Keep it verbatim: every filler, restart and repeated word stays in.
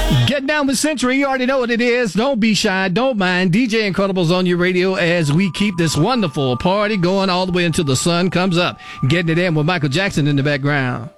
Getting down with Century, you already know what it is. Don't be shy, don't mind. D J Incredible's on your radio as we keep this wonderful party going all the way until the sun comes up. Getting it in with Michael Jackson in the background.